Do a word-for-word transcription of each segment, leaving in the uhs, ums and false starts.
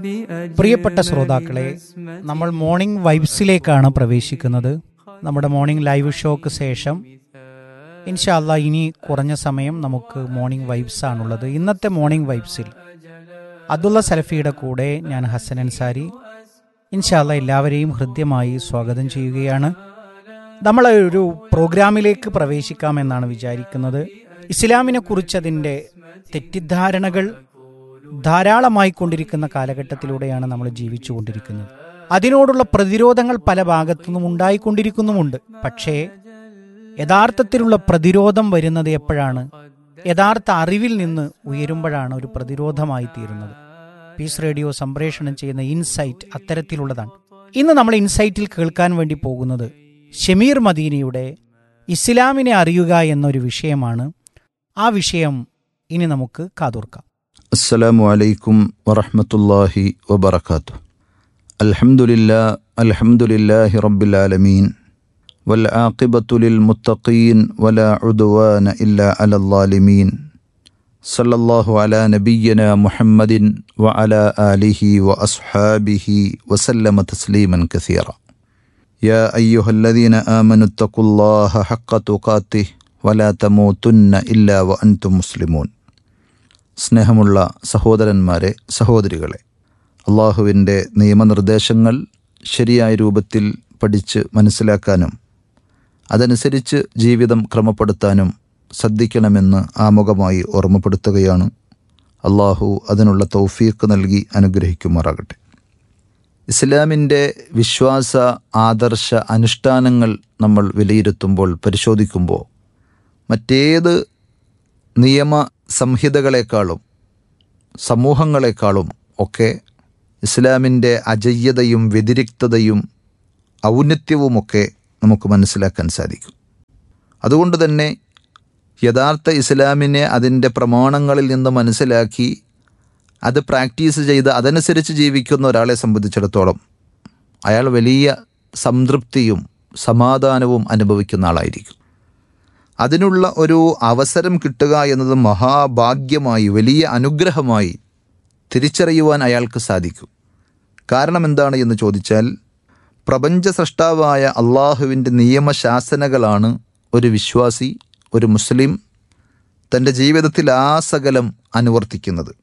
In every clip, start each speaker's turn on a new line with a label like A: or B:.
A: പ്രിയപ്പെട്ട ശ്രോതാക്കളെ, നമ്മൾ മോർണിംഗ് വൈബ്സിലേക്കാണ് പ്രവേശിക്കുന്നത്. നമ്മുടെ മോർണിംഗ് ലൈവ് ഷോക്ക് ശേഷം ഇൻഷാ അല്ലാ ഇനി കുറഞ്ഞ സമയം നമുക്ക് മോർണിംഗ് വൈബ്സ് ആണുള്ളത്. ഇന്നത്തെ മോർണിംഗ് വൈബ്സിൽ അബ്ദുള്ള സലഫിയുടെ കൂടെ ഞാൻ ഹസൻ അൻസാരി ഇൻഷാ അല്ലാ എല്ലാവരെയും ഹൃദ്യമായി സ്വാഗതം ചെയ്യുകയാണ്. നമ്മൾ ഒരു പ്രോഗ്രാമിലേക്ക് പ്രവേശിക്കാമെന്നാണ് വിചാരിക്കുന്നത്. ഇസ്ലാമിനെ കുറിച്ചതിൻ്റെ തെറ്റിദ്ധാരണകൾ ധാരാളമായി കൊണ്ടിരിക്കുന്ന കാലഘട്ടത്തിലൂടെയാണ് നമ്മൾ ജീവിച്ചു കൊണ്ടിരിക്കുന്നത്. അതിനോടുള്ള പ്രതിരോധങ്ങൾ പല ഭാഗത്തുനിന്നും ഉണ്ടായിക്കൊണ്ടിരിക്കുന്നുമുണ്ട്. പക്ഷേ യഥാർത്ഥത്തിലുള്ള പ്രതിരോധം വരുന്നത് എപ്പോഴാണ്? യഥാർത്ഥ അറിവിൽ നിന്ന് ഉയരുമ്പോഴാണ് ഒരു പ്രതിരോധമായി തീരുന്നത്. പീസ് റേഡിയോ സംപ്രേഷണം ചെയ്യുന്ന ഇൻസൈറ്റ് അത്തരത്തിലുള്ളതാണ്. ഇന്ന് നമ്മൾ ഇൻസൈറ്റിൽ കേൾക്കാൻ വേണ്ടി പോകുന്നത് ഷമീർ മദീനിയുടെ ഇസ്ലാമിനെ അറിയുക എന്നൊരു വിഷയമാണ്. ആ വിഷയം ഇനി നമുക്ക് കാതോർക്കാം.
B: അസ്സലാമു അലൈക്കും വറഹ്മത്തുള്ളാഹി വബറകാതുഹു. അൽഹംദുലില്ലാഹി അൽഹംദുലില്ലാഹി റബ്ബിൽ ആലമീൻ വൽ ആഖിബത്തു ലിൽ മുത്തഖീൻ വലാ ഉദ്വാന ഇല്ലാ അലൽ ളാലിമീൻ. സല്ലല്ലാഹു അലാ നബിയ്യിനാ മുഹമ്മദിൻ വഅലാ ആലിഹി വഅസ്ഹാബിഹി വസല്ലമ തസ്ലീമൻ കസീറ. യാ അയ്യുഹല്ലദീന ആമനു തഖുല്ലാഹ ഹഖ്ക തുഖാതിഹി വലാ തമൂതുന്ന ഇല്ലാ വഅൻതും മുസ്ലിമൂൻ. സ്നേഹമുള്ള സഹോദരന്മാരെ, സഹോദരികളെ, അള്ളാഹുവിൻ്റെ നിയമനിർദ്ദേശങ്ങൾ ശരിയായ രൂപത്തിൽ പഠിച്ച് മനസ്സിലാക്കാനും അതനുസരിച്ച് ജീവിതം ക്രമപ്പെടുത്താനും ശ്രദ്ധിക്കണമെന്ന് ആമുഖമായി ഓർമ്മപ്പെടുത്തുകയാണ്. അള്ളാഹു അതിനുള്ള തൗഫീഖ് നൽകി അനുഗ്രഹിക്കുമാറാകട്ടെ. ഇസ്ലാമിൻ്റെ വിശ്വാസ ആദർശ അനുഷ്ഠാനങ്ങൾ നമ്മൾ വിലയിരുത്തുമ്പോൾ, പരിശോധിക്കുമ്പോൾ മറ്റേത് നിയമ സംഹിതകളെക്കാളും സമൂഹങ്ങളെക്കാളും ഒക്കെ ഇസ്ലാമിൻ്റെ അജയ്യതയും വ്യതിരിക്തതയും ഔന്നത്യവുമൊക്കെ നമുക്ക് മനസ്സിലാക്കാൻ സാധിക്കും. അതുകൊണ്ട് തന്നെ യഥാർത്ഥ ഇസ്ലാമിനെ അതിൻ്റെ പ്രമാണങ്ങളിൽ നിന്ന് മനസ്സിലാക്കി അത് പ്രാക്ടീസ് ചെയ്ത് അതനുസരിച്ച് ജീവിക്കുന്ന ഒരാളെ സംബന്ധിച്ചിടത്തോളം അയാൾ വലിയ സംതൃപ്തിയും സമാധാനവും അനുഭവിക്കുന്ന ആളായിരിക്കും. അതിനുള്ള ഒരു അവസരം കിട്ടുക എന്നത് മഹാഭാഗ്യമായി, വലിയ അനുഗ്രഹമായി തിരിച്ചറിയുവാൻ അയാൾക്ക് സാധിക്കും. കാരണം എന്താണ് എന്ന് ചോദിച്ചാൽ, പ്രപഞ്ച സൃഷ്ടാവായ അള്ളാഹുവിൻ്റെ നിയമശാസനകളാണ് ഒരു വിശ്വാസി, ഒരു മുസ്ലിം തൻ്റെ ജീവിതത്തിൽ ആസകലം അനുവർത്തിക്കുന്നത്.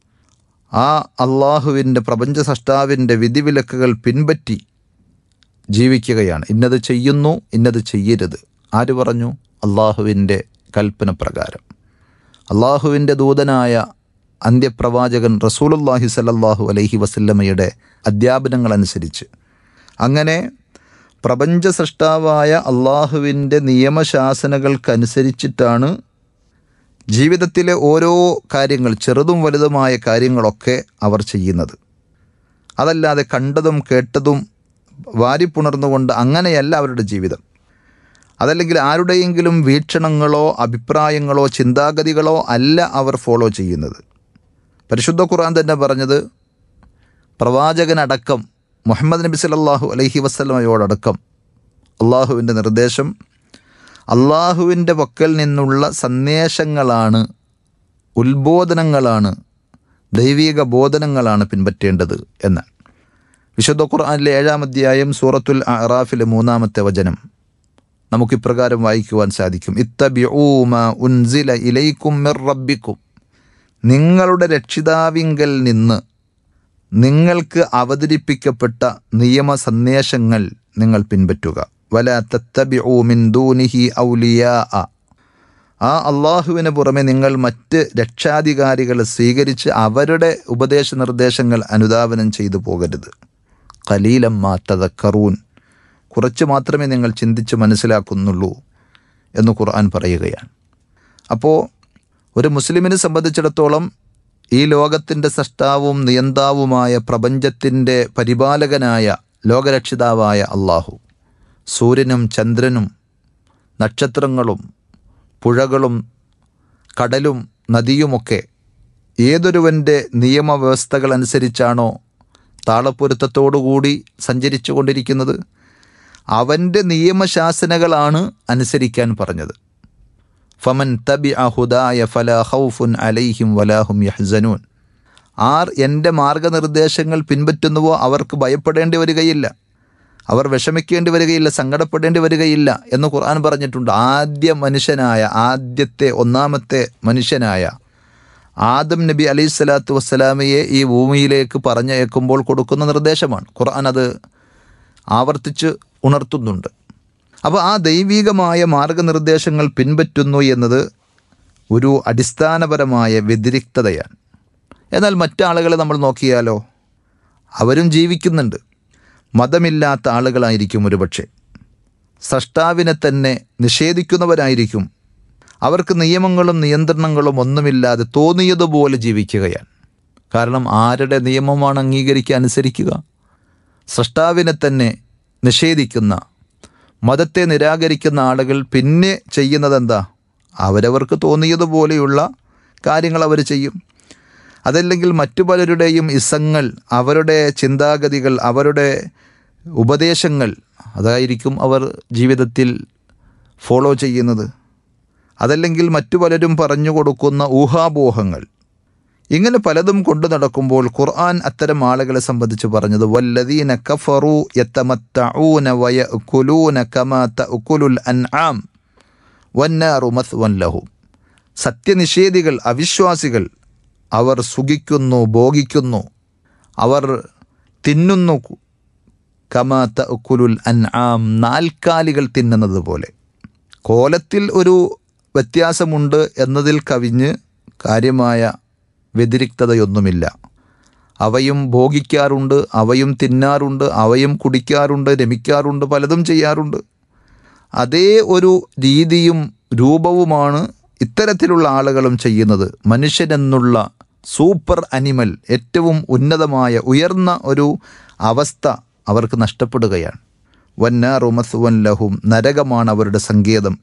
B: ആ അള്ളാഹുവിൻ്റെ പ്രപഞ്ച സൃഷ്ടാവിൻ്റെ വിധിവിലക്കുകൾ പിൻപറ്റി ജീവിക്കുകയാണ്. ഇന്നത് ചെയ്യുന്നു, ഇന്നത് ചെയ്യരുത്. ആര് പറഞ്ഞു? അള്ളാഹുവിൻ്റെ കൽപ്പന പ്രകാരം. അള്ളാഹുവിൻ്റെ ദൂതനായ അന്ത്യപ്രവാചകൻ റസൂലുള്ളാഹി സ്വല്ലല്ലാഹു അലൈഹി വസല്ലമയുടെ അധ്യാപനങ്ങളനുസരിച്ച് അങ്ങനെ പ്രപഞ്ച സൃഷ്ടാവായ അള്ളാഹുവിൻ്റെ നിയമശാസനകൾക്കനുസരിച്ചിട്ടാണ് ജീവിതത്തിലെ ഓരോ കാര്യങ്ങൾ, ചെറുതും വലുതുമായ കാര്യങ്ങളൊക്കെ അവർ ചെയ്യുന്നത്. അതല്ലാതെ കണ്ടതും കേട്ടതും വാരിപ്പുണർന്നുകൊണ്ട് അങ്ങനെയല്ല അവരുടെ ജീവിതം. അതല്ലെങ്കിൽ ആരുടെയെങ്കിലും വീക്ഷണങ്ങളോ അഭിപ്രായങ്ങളോ ചിന്താഗതികളോ അല്ല അവർ ഫോളോ ചെയ്യുന്നത്. പരിശുദ്ധ ഖുർആൻ തന്നെ പറഞ്ഞത്, പ്രവാചകനടക്കം മുഹമ്മദ് നബി സല്ലല്ലാഹു അലൈഹി വസല്ലമയോടടക്കം അള്ളാഹുവിൻ്റെ നിർദ്ദേശം അള്ളാഹുവിൻ്റെ പക്കൽ നിന്നുള്ള സന്ദേശങ്ങളാണ്, ഉത്ബോധനങ്ങളാണ്, ദൈവിക ബോധനങ്ങളാണ് പിൻപറ്റേണ്ടത് എന്ന്. വിശുദ്ധ ഖുർആനിലെ ഏഴാം അധ്യായം സൂറത്തുൽ അഅറാഫിലെ മൂന്നാമത്തെ വചനം നമുക്കിപ്രകാരം വായിക്കുവാൻ സാധിക്കും. ഇത്തബിഊ മാ ഉൻസില ഇലൈക്കും മിർ റബ്ബിക്കും. നിങ്ങളുടെ രക്ഷിതാവിങ്കൽ നിന്ന് നിങ്ങൾക്ക് അവതരിപ്പിക്കപ്പെട്ട നിയമ സന്ദേശങ്ങൾ നിങ്ങൾ പിൻപറ്റുക. വലാ തത്തബിഊ മിൻ ദൂനിഹി ഔലിയാ. ആ അള്ളാഹുവിന് പുറമെ നിങ്ങൾ മറ്റ് രക്ഷാധികാരികളെ സ്വീകരിച്ച് അവരുടെ ഉപദേശ നിർദ്ദേശങ്ങൾ അനുധാവനം ചെയ്തു പോകരുത്. ഖലീലം മാ തദക്കറൂൻ. കുറച്ച് മാത്രമേ നിങ്ങൾ ചിന്തിച്ച് മനസ്സിലാക്കുന്നുള്ളൂ എന്ന് ഖുർആൻ പറയുകയാണ്. അപ്പോൾ ഒരു മുസ്ലിമിനെ സംബന്ധിച്ചിടത്തോളം ഈ ലോകത്തിൻ്റെ സൃഷ്ടാവും നിയന്താവുമായ പ്രപഞ്ചത്തിൻ്റെ പരിപാലകനായ ലോകരക്ഷിതാവായ അള്ളാഹു, സൂര്യനും ചന്ദ്രനും നക്ഷത്രങ്ങളും പുഴകളും കടലും നദിയുമൊക്കെ ഏതൊരുവൻ്റെ നിയമവ്യവസ്ഥകൾ അനുസരിച്ചാണോ താളപ്പൊരുത്തത്തോടുകൂടി സഞ്ചരിച്ചു കൊണ്ടിരിക്കുന്നത്, അവൻ്റെ നിയമശാസനകളാണ് അനുസരിക്കാൻ പറഞ്ഞത്. ഫമൻ തബിഅ ഹുദായ ഫലാ ഖൗഫുൻ അലൈഹിം വലാ ഹും യഹ്സനൂൻ. ആർ എൻ്റെ മാർഗനിർദ്ദേശങ്ങൾ പിൻപറ്റുന്നുവോ അവർക്ക് ഭയപ്പെടേണ്ടി വരികയില്ല, അവർ വിഷമിക്കേണ്ടി വരികയില്ല, സങ്കടപ്പെടേണ്ടി വരികയില്ല എന്ന് ഖുർആൻ പറഞ്ഞിട്ടുണ്ട്. ആദ്യ മനുഷ്യനായ ആദ്യത്തെ ഒന്നാമത്തെ മനുഷ്യനായ ആദം നബി അലൈഹി സ്വലാത്തു വസ്സലാമയെ ഈ ഭൂമിയിലേക്ക് പറഞ്ഞയക്കുമ്പോൾ കൊടുക്കുന്ന നിർദ്ദേശമാണ്. ഖുർആൻ അത് ആവർത്തിച്ച് ഉണർത്തുന്നുണ്ട്. അപ്പോൾ ആ ദൈവികമായ മാർഗനിർദ്ദേശങ്ങൾ പിൻപറ്റുന്നു എന്നത് ഒരു അടിസ്ഥാനപരമായ വ്യതിരിക്തതയാണ്. എന്നാൽ മറ്റാളുകളെ നമ്മൾ നോക്കിയാലോ, അവരും ജീവിക്കുന്നുണ്ട്. മതമില്ലാത്ത ആളുകളായിരിക്കും ഒരുപക്ഷെ, സ്രഷ്ടാവിനെ തന്നെ നിഷേധിക്കുന്നവരായിരിക്കും. അവർക്ക് നിയമങ്ങളും നിയന്ത്രണങ്ങളും ഒന്നുമില്ലാതെ തോന്നിയതുപോലെ ജീവിക്കുകയാണ്. കാരണം ആരുടെ നിയമമാണ് അംഗീകരിക്കുക, അനുസരിക്കുക? സ്രഷ്ടാവിനെ തന്നെ നിഷേധിക്കുന്ന, മതത്തെ നിരാകരിക്കുന്ന ആളുകൾ പിന്നെ ചെയ്യുന്നതെന്താ? അവരവർക്ക് തോന്നിയതുപോലെയുള്ള കാര്യങ്ങൾ അവർ ചെയ്യും. അതല്ലെങ്കിൽ മറ്റു പലരുടെയും ഇസങ്ങൾ, അവരുടെ ചിന്താഗതികൾ, അവരുടെ ഉപദേശങ്ങൾ, അതായിരിക്കും അവർ ജീവിതത്തിൽ ഫോളോ ചെയ്യുന്നത്. അതല്ലെങ്കിൽ മറ്റു പലരും പറഞ്ഞു കൊടുക്കുന്ന ഊഹാപോഹങ്ങൾ, ഇങ്ങനെ പലതും കൊണ്ടു നടക്കുമ്പോൾ ഖുർആൻ അത്തരം ആളുകളെ സംബന്ധിച്ച് പറഞ്ഞത് വല്ലദീന കഫറു യതമത്തഊന വയഅകുലൂന കമാ തഅകുലുൽ അൻആം വന്നാറു മസ്വൻ ലഹും. സത്യനിഷേധികൾ, അവിശ്വാസികൾ, അവർ സുഖിക്കുന്നു, ഭോഗിക്കുന്നു, അവർ തിന്നുന്നു. കമാ തഅകുലുൽ അൻആം, നാൽക്കാലികൾ തിന്നുന്നത് പോലെ. കോലത്തിൽ ഒരു വ്യത്യാസമുണ്ട് എന്നതിൽ കവിഞ്ഞ് കാര്യമായ വ്യതിരിക്തതയൊന്നുമില്ല. അവയും ഭോഗിക്കാറുണ്ട്, അവയും തിന്നാറുണ്ട്, അവയും കുടിക്കാറുണ്ട്, രമിക്കാറുണ്ട്, പലതും ചെയ്യാറുണ്ട്. അതേ ഒരു രീതിയും രൂപവുമാണ് ഇത്തരത്തിലുള്ള ആളുകളും ചെയ്യുന്നത്. മനുഷ്യനെന്നുള്ള സൂപ്പർ അനിമൽ, ഏറ്റവും ഉന്നതമായ ഉയർന്ന ഒരു അവസ്ഥ അവർക്ക് നഷ്ടപ്പെടുകയാണ്. വന്നാറു മസ്വൻ ലഹും, നരകമാണ് അവരുടെ സങ്കേതം